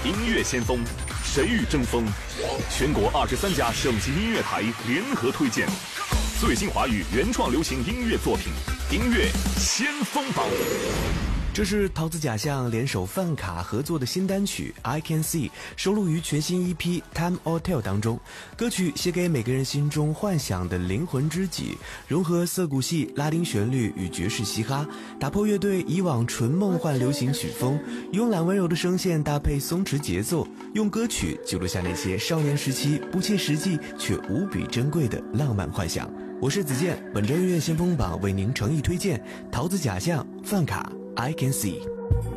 音乐先锋，谁与争锋？全国23家省级音乐台联合推荐最新华语原创流行音乐作品，音乐先锋榜。 这是桃子假象联手范卡合作的新单曲 I Can See， 收录于全新 EP Time or Tell 当中。歌曲写给每个人心中幻想的灵魂知己，融合涩谷系拉丁旋律与爵士嘻哈，打破乐队以往纯梦幻流行曲风，慵懒温柔的声线搭配松弛节奏，用歌曲记录下那些少年时期不切实际却无比珍贵的浪漫幻想。我是子健，本周音乐先锋榜为您诚意推荐桃子假象范卡I Can See。